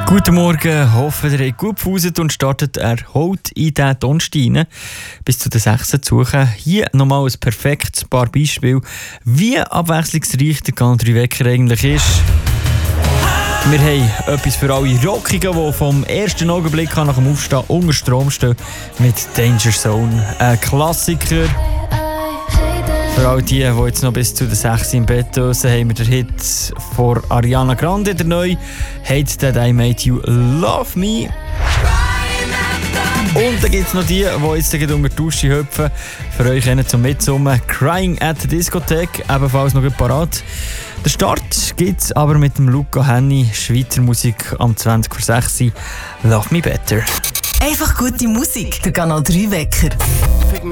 Guten Morgen, hoffe ihr habt gut gepauset und startet erholt in den Donnerstag rein. Bis zu den 6 zu suchen. Hier nochmal ein perfektes paar Beispiele, wie abwechslungsreich der Kanal 3 Wecker eigentlich ist. Wir haben etwas für alle Rockigen, die vom ersten Augenblick nach dem Aufstehen unter Strom stehen, mit Danger Zone. Ein Klassiker. Für all die jetzt noch bis zu den 6 im Bett draussen, haben wir den Hit von Ariana Grande, der neu «Hate That I Made You Love Me». Und dann gibt es noch die jetzt unter die Dusche hüpfen. Für euch einen zum Mitsummen. «Crying at the Discotheque», ebenfalls noch gut parat. Der Start gibt es aber mit dem Luca Henny, Schweizer Musik am 20:06 «Love Me Better». Einfach gute Musik, der Kanal 3 Wecker.